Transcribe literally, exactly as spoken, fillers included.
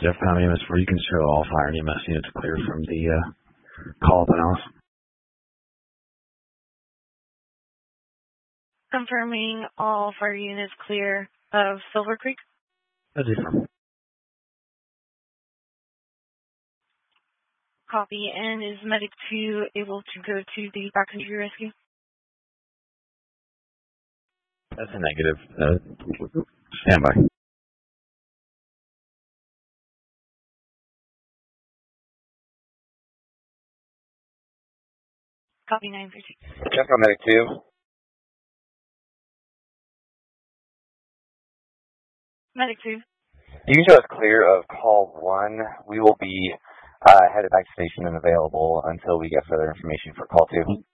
Jeff County E M S four, you can show all fire and E M S units clear from the uh, call-up analysis. Confirming all fire units clear of Silver Creek. That's it. Copy. And is Medic two able to go to the backcountry rescue? That's a negative. Uh, stand by. Copy nine thirteen. Check on Medic two. Medic two. You can show us clear of call one. We will be uh, headed back to station and available until we get further information for call two.